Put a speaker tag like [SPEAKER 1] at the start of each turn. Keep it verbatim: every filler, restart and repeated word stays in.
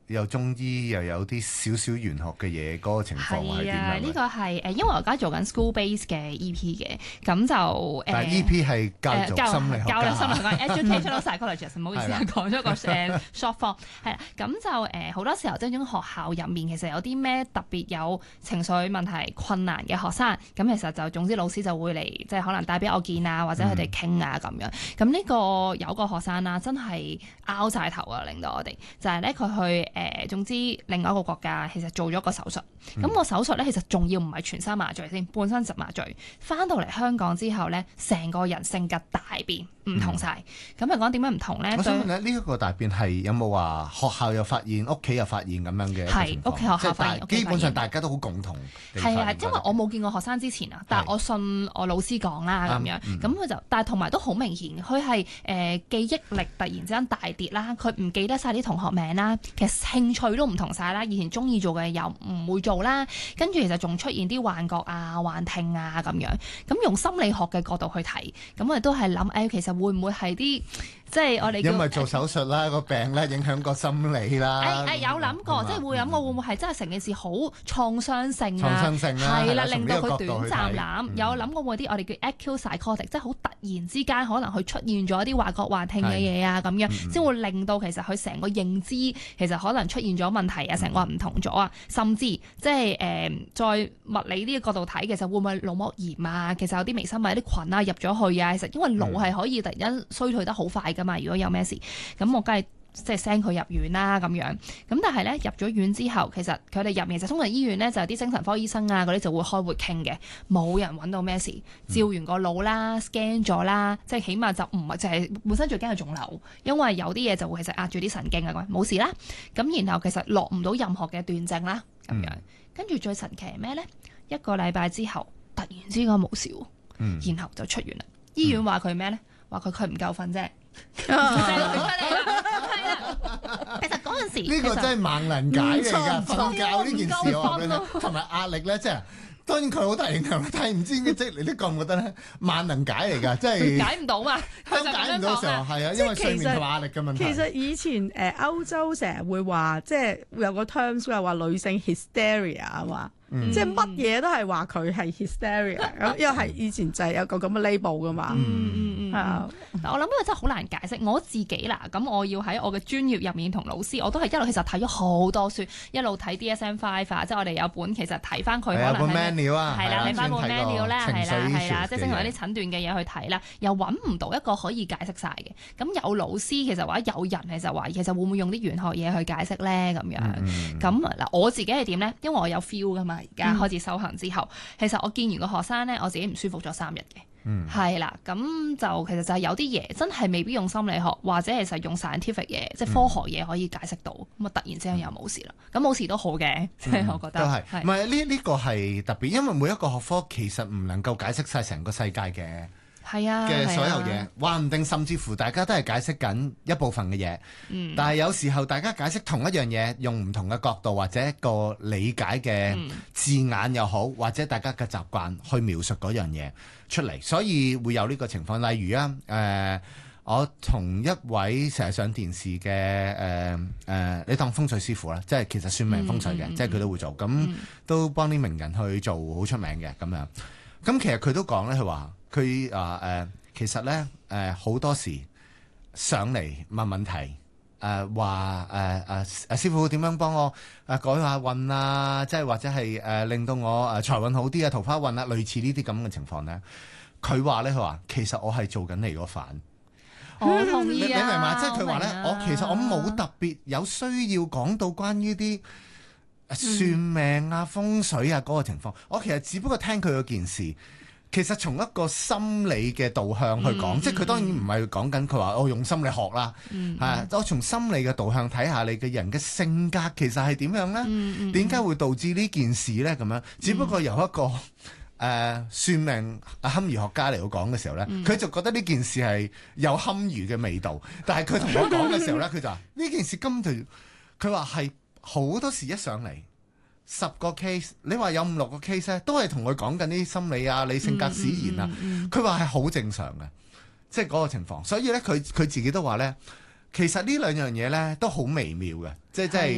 [SPEAKER 1] 又中醫又有啲少少玄學嘅嘢，嗰個情況係點樣？
[SPEAKER 2] 係啊，呢個係誒，因為我而家做緊 school base 嘅 E P 嘅，咁就誒。
[SPEAKER 1] 但係 E P 係教育心理學家，
[SPEAKER 2] 教育心理學家 educational psychologist， 唔好意思啊，講咗個誒 short form 係啦，咁就誒好多時候即係種學校入面其實有啲咩特別有情緒問題困難嘅學生，咁其實就總之老師就會嚟即係可能帶俾我見啊，或者佢哋傾啊咁樣。咁呢個有個學生啦，真係拗晒頭啊，令到我哋就係咧佢去誒總之另外一個國家其實做咗個手術，咁、嗯、個手術咧其實仲要唔係全身麻醉先，半身麻醉，翻到嚟香港之後咧，成個人性格大變。唔同晒，咁嚟講點樣唔同咧？
[SPEAKER 1] 我想問咧，呢一個大變係有冇話學校又發現、屋企又發現咁樣嘅？
[SPEAKER 2] 係屋企學校發現，
[SPEAKER 1] 基本上大家都好共同。
[SPEAKER 2] 係啊，因為我冇見過學生之前啊，但係我信我老師講啦咁樣，咁佢就，但係同埋都好明顯，佢係誒記憶力突然之間大跌啦，佢唔記得晒啲同學名啦，其實興趣都唔同晒啦，以前中意做嘅又唔會做啦，跟住其實仲出現啲幻覺啊、幻聽啊咁樣，咁用心理學嘅角度去睇，咁我哋都係諗誒，其實會唔會係啲即係我哋
[SPEAKER 1] 因為做手術啦，個病咧影響個心理啦。
[SPEAKER 2] 誒誒有諗過，即係會諗過會唔會係真係成件事好創傷性啊？
[SPEAKER 1] 創傷性啦，
[SPEAKER 2] 係啦，令到佢短暫諗。有諗過會啲我哋叫 acute psychotic，即係好突然之間可能佢出現咗一啲幻覺幻聽嘅嘢啊咁樣，先會令到其實佢成個認知其實可能出現咗問題啊，成個人唔同咗啊，甚至即係誒再物理呢個角度睇，其實會唔會腦膜炎啊？其實有啲微生物、有啲菌啊入咗去啊，其實因為腦係可以突然間衰退得好快噶嘛，如果有咩事，咁我梗係即係 send 佢入院啦咁樣。咁但係咧入咗院之後，其實佢哋入面就通常醫院咧就有啲精神科醫生啊嗰啲就會開會傾嘅，冇人揾到咩事，照完個腦啦 scan 咗啦，即係起碼就唔係就係本身最驚係腫瘤，因為有啲嘢就會其實壓住啲神經啊咁，冇事啦。咁然後其實落唔到任何嘅斷症啦咁樣，跟住最神奇係咩咧？一個禮拜之後突然之間冇事，嗯、然後就出院啦。醫院話佢咩咧？話佢佢唔夠瞓啫，就係佢出嚟啦。係啊，其實嗰陣時
[SPEAKER 1] 呢個真係萬能解嚟㗎，瞓覺呢件事我話俾你聽，同埋壓力咧，即係當然佢好大影響，但係唔知即係你都覺唔覺得咧？萬能解嚟㗎，即係
[SPEAKER 2] 解唔到嘛，
[SPEAKER 1] 解唔到嘅時候係啊，因為睡眠同壓力嘅問題。
[SPEAKER 3] 其實以前誒、呃、歐洲成日會話，即係有個 terms 係話女性 hysteria 啊嘛。嗯、即係乜嘢都係話佢係 hysteria，咁因為係以前就係有個咁嘅 label 噶嘛。
[SPEAKER 2] 嗯嗯嗯，係啊。嗱，我諗呢個真係好難解釋。我自己啦，咁我要喺我嘅專業入面同老師，我都係一路其實睇咗好多書，一路睇 D S M 五啊，即係我哋有本其實睇翻佢可能係
[SPEAKER 1] manual 啊，
[SPEAKER 2] 係啦，睇翻個 manual 咧，係啦係啦，即係正常啲診斷嘅嘢去睇啦，又揾唔到一個可以解釋晒嘅。咁有老師其實或者有人其實話，其實會唔會用啲玄學嘢去解釋咧？咁樣咁嗱，我自己係點咧？因為我有 feel 噶嘛。而家開始修行之後，其實我見完個學生咧，我自己唔舒服咗三日嘅，係啦、嗯，咁就其實就係有啲嘢真係未必用心理學或者其實用 scientific 嘢，即係科學嘢可以解釋到，咁啊、嗯、突然之間又冇事啦，咁冇事都好嘅，即係、嗯、我覺得
[SPEAKER 1] 都係，唔係呢呢個係特別，因為每一個學科其實唔能夠解釋晒成個世界嘅。
[SPEAKER 2] 係啊
[SPEAKER 1] 嘅所有嘢，話唔定甚至乎大家都係解釋緊一部分嘅嘢，嗯、但係有時候大家解釋同一樣嘢，用唔同嘅角度或者一個理解嘅字眼又好，或者大家嘅習慣去描述嗰樣嘢出嚟，所以會有呢個情況。例如啊，誒、呃，我同一位成日上電視嘅誒誒，你當風水師傅啦，即係其實算命風水嘅，嗯、即係佢都會做，咁、嗯、都幫啲名人去做好出名嘅咁樣。咁其實佢都講咧，佢話。佢啊誒，其實咧誒好多時上嚟問問題，誒話誒誒誒師傅點樣幫我誒改下運啊？即係或者係誒、呃、令到我誒財運好啲啊，桃花運啊，類似呢啲咁嘅情況咧。佢話咧，佢話其實我係做緊你個飯。
[SPEAKER 2] 我同意啊！
[SPEAKER 1] 你明嘛？即係佢話咧，我其實我冇特別有需要講到關於啲算命啊、風水啊嗰個情況。我其實只不過聽佢嗰件事。其實從一個心理嘅導向去講，嗯、即係佢當然唔係講緊佢話我用心理學啦，係、嗯啊、我從心理嘅導向睇下你嘅人嘅性格其實係點樣咧？點解、嗯、會導致呢件事咧？咁樣只不過由一個誒、呃、算命啊堪輿學家嚟到講嘅時候咧，佢、嗯、就覺得呢件事係有堪輿嘅味道，但係佢同我講嘅時候咧，佢就話呢件事根本佢話係好多時一上嚟。十個 case，你話有五六個 case 咧，都係同佢講緊啲心理啊、你性格使然啊。佢話係好正常嘅，即係嗰個情況。所以咧，佢佢自己都話咧，其實呢兩樣嘢咧都好微妙嘅，即係即係